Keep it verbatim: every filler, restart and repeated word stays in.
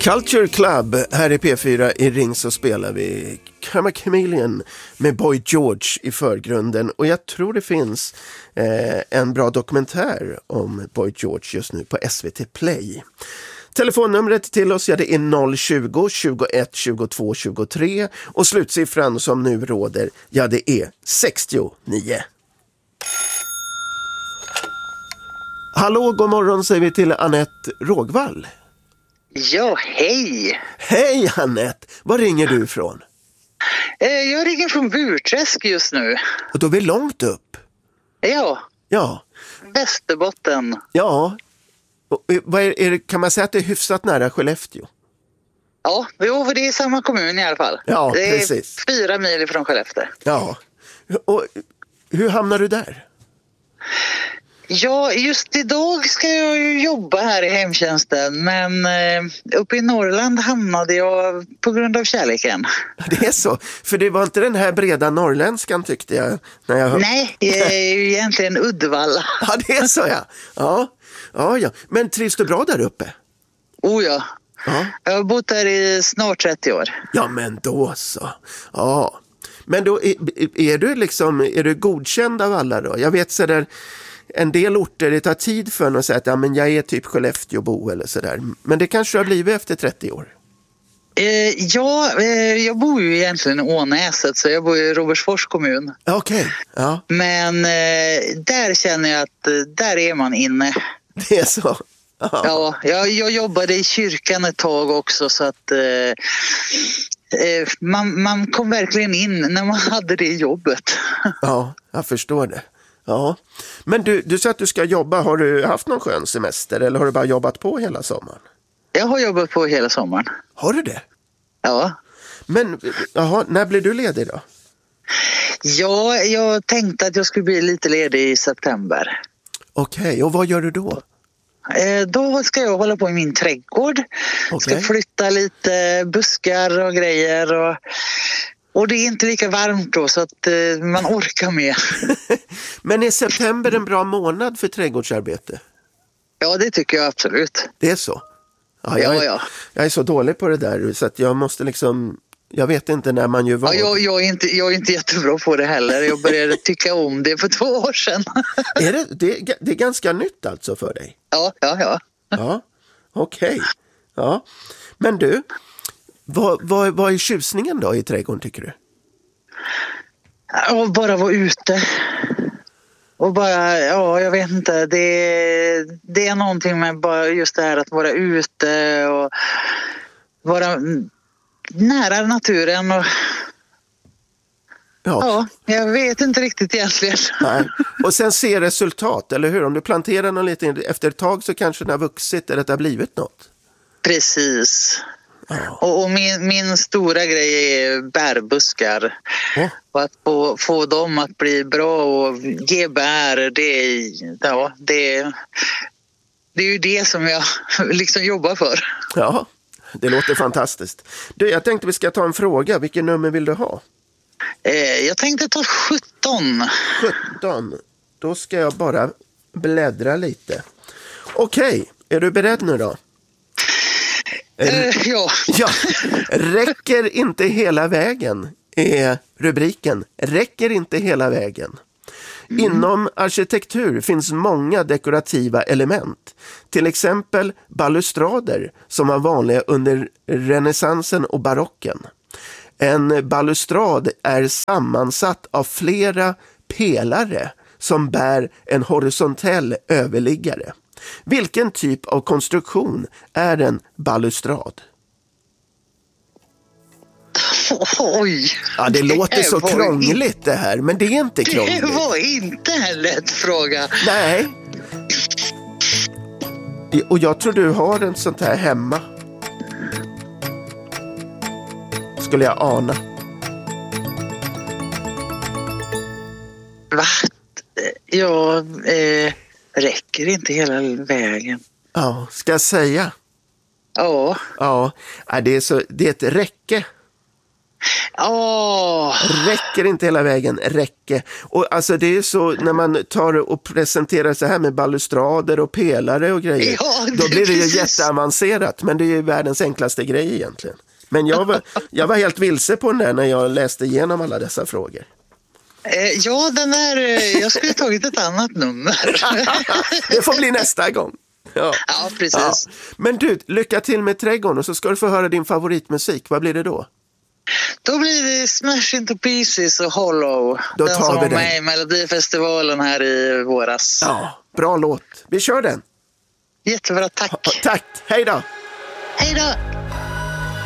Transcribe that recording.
Culture Club, här i P fyra i Ring så spelar vi Karma Chameleon med Boy George i förgrunden. Och jag tror det finns eh, en bra dokumentär om Boy George just nu på S V T Play. Telefonnumret till oss, ja, det är noll tjugo, tjugoett, tjugotvå, tjugotre och slutsiffran som nu råder, ja, det är sextionio. Hallå, god morgon säger vi till Annette Rågvall. Ja, hej! Hej Annette, var ringer du ifrån? Eh, jag ringer från Burträsk just nu. Och då är vi långt upp. Ja, Ja. Västerbotten. Ja. Och, vad är, är det, kan man säga att det är hyfsat nära Skellefteå? Ja, jo, det är samma kommun i alla fall. Ja, det är precis. fyra mil från Skellefteå. Ja. Och hur hamnar du där? Ja, just idag ska jag ju jobba här i hemtjänsten, men eh, uppe i Norrland hamnade jag på grund av kärleken. Det är så, för det var inte den här breda norrländskan tyckte jag. När jag hör... Nej, jag är ju egentligen Uddevalla. Ja, det är så, ja. Ja, ja, ja. Men trivs du bra där uppe? Oh ja. Ja. Jag har bott där i snart trettio år. Ja, men då så. Ja. Men då är, är du liksom, är du godkänd av alla då? Jag vet så där, en del orter, det tar tid för en att säga att ja, men jag är typ Skellefteåbo eller sådär. Men det kanske har blivit efter trettio år. Eh, ja, eh, jag bor ju egentligen i Ånäset, så jag bor i Robertsfors kommun. Okej, okay. Ja. Men eh, där känner jag att eh, där är man inne. Det är så. Ja, ja jag, jag jobbade i kyrkan ett tag också, så att eh, eh, man, man kom verkligen in när man hade det jobbet. Ja, jag förstår det. Ja. Men du, du sa att du ska jobba. Har du haft någon skön semester eller har du bara jobbat på hela sommaren? Jag har jobbat på hela sommaren. Har du det? Ja. Men aha, när blir du ledig då? Ja, jag tänkte att jag skulle bli lite ledig i september. Okej, okay, och vad gör du då? Eh, då ska jag hålla på i min trädgård. Okay. Ska flytta lite buskar och grejer och... Och det är inte lika varmt då så att eh, man orkar med. Men är september en bra månad för trädgårdsarbete? Ja, det tycker jag absolut. Det är så? Ja, jag, ja, är, ja. jag är så dålig på det där så att jag måste liksom... Jag vet inte när man gör vad. Ja, jag, jag, är inte, jag är inte jättebra på det heller. Jag började tycka om det för två år sedan. Är det, det, det är ganska nytt alltså för dig? Ja, ja, ja. Ja, okej. Okay. Ja. Men du... Vad, vad, vad är tjusningen då i trädgården tycker du? Ja, bara vara ute. Och bara, ja jag vet inte, det, det är någonting med bara just det här att vara ute och vara nära naturen. Och, ja. ja, jag vet inte riktigt egentligen. Nej. Och sen se resultat, eller hur? Om du planterar något lite efter ett tag så kanske det har vuxit eller det har blivit något. Precis. Ja. Och, och min, min stora grej är bärbuskar. Ja. Och att få, få dem att bli bra och ge bär, det är, ja, det, det är ju det som jag liksom jobbar för. Ja, det låter fantastiskt. Du, jag tänkte vi ska ta en fråga. Vilken nummer vill du ha? Eh, jag tänkte ta sjutton. sjutton. Då ska jag bara bläddra lite. Okej, är du beredd nu då? Uh, ja. ja. Räcker inte hela vägen är rubriken. Räcker inte hela vägen. Mm. Inom arkitektur finns många dekorativa element. Till exempel balustrader som var vanliga under renässansen och barocken. En balustrad är sammansatt av flera pelare som bär en horisontell överliggare. Vilken typ av konstruktion är en balustrad? Oj! Ja, det, det låter så krångligt in... det här, men det är inte krångligt. Det var inte en lätt fråga. Nej. Och jag tror du har en sånt här hemma. Skulle jag ana. Va? Ja, eh... räcker inte hela vägen. Ja, ska jag säga? Ja. Ja, det är, så, det är ett räcke. Åh! Räcker inte hela vägen, räcke. Och alltså det är så när man tar och presenterar så här med balustrader och pelare och grejer. Ja, det då blir det ju precis. jätteavancerat, men det är ju världens enklaste grej egentligen. Men jag var, jag var helt vilse på den där när jag läste igenom alla dessa frågor. Eh, ja, den där, eh, jag skulle tagit ett annat nummer. Det får bli nästa gång. Ja, Ja, precis. Ja. Men du, lycka till med trädgården och så ska du få höra din favoritmusik. Vad blir det då? Då blir det Smash Into Pieces och Hollow. Då den tar som vi var den. med i Melodifestivalen här i våras. Ja, bra låt. Vi kör den. Jättebra, tack. Tack, hej då. Hej då!